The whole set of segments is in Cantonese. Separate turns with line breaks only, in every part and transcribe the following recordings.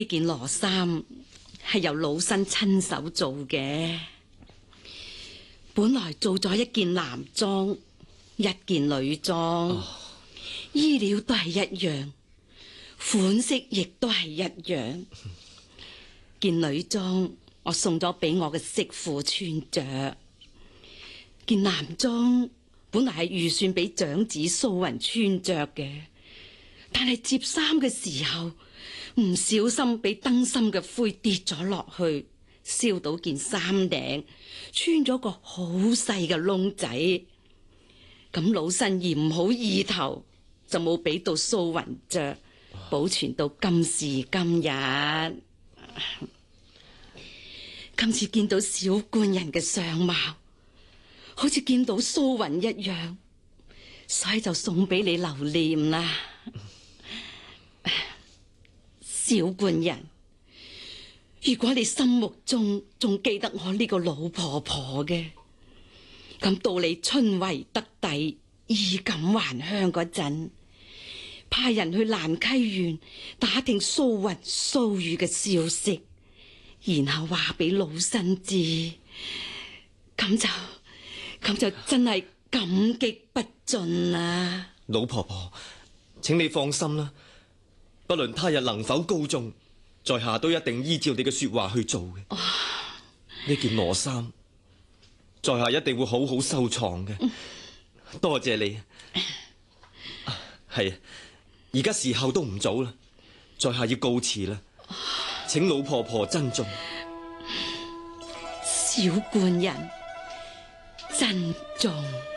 呢件羅衫係由老身親手做嘅，本來做咗一件男裝，一件女裝，衣料都係一樣，款式亦都係一樣。件女裝我送咗俾我嘅媳婦穿着，件男裝本來係預算俾長子蘇雲穿着嘅，但係接衫嘅時候唔小心俾燈芯嘅灰跌咗落去，燒到件衫領，穿咗個好細嘅窿仔。咁老身嫌唔好意頭，就冇俾到蘇雲着，保存到今時今日。今次見到小官人嘅相貌，好似見到蘇雲一樣，所以就送俾你留念啦。小官人，如果你心目中仲記得我呢個老婆婆嘅，咁到你春闈得第，衣錦還鄉嗰陣，派人去蘭溪縣打聽蘇雲蘇雨嘅消息，然後話俾老身知，咁就真係感激不盡啦。
老婆婆，請你放心啦，不論他日能否告中，在下都一定依照你嘅說話去做嘅。呢件羅衫，在下一定會好好收藏嘅。多謝你。係啊，而家時候都唔早啦，在下要告辭啦，請老婆婆珍重。
小官人珍重。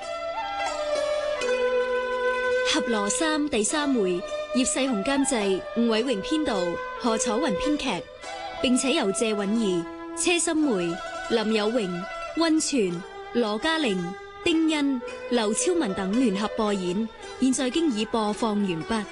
《俠羅三》第3回，葉世雄監製，吳偉榮編導，何楚雲編劇，並且由謝允儀、車心梅、林有榮、溫泉、羅嘉玲、丁欣、劉超文等聯合播演，現在經已播放完畢。